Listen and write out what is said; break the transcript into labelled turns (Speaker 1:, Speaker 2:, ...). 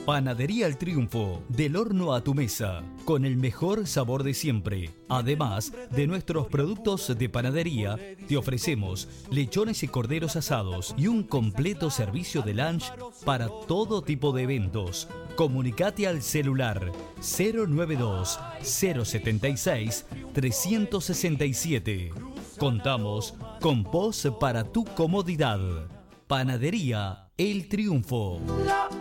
Speaker 1: Panadería El Triunfo, del horno a tu mesa, con el mejor sabor de siempre. Además de nuestros productos de panadería, te ofrecemos lechones y corderos asados y un completo servicio de lunch para todo tipo de eventos. Comunicate al celular 092 076 367. Contamos con POS para tu comodidad. Panadería El Triunfo.